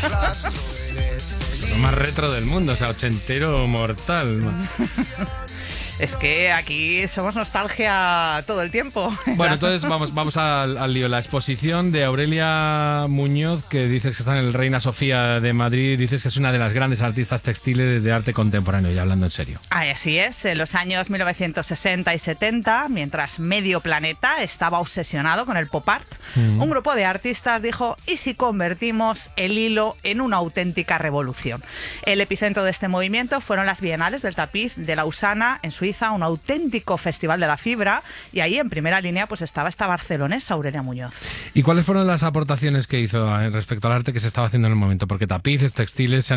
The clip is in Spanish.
Lo más retro del mundo, o sea, ochentero mortal. Es que aquí somos nostalgia todo el tiempo. Bueno, entonces vamos al lío. La exposición de Aurelia Muñoz, que dices que está en el Reina Sofía de Madrid, dices que es una de las grandes artistas textiles de arte contemporáneo, ya hablando en serio. Así es, en los años 1960 y 70, mientras medio planeta estaba obsesionado con el pop art, un grupo de artistas dijo, ¿y si convertimos el hilo en una auténtica revolución? El epicentro de este movimiento fueron las Bienales del Tapiz de Lausana, en Suiza, un auténtico festival de la fibra, y ahí en primera línea pues estaba esta barcelonesa Aurelia Muñoz. ¿Y cuáles fueron las aportaciones que hizo respecto al arte que se estaba haciendo en el momento? Porque tapices, textiles...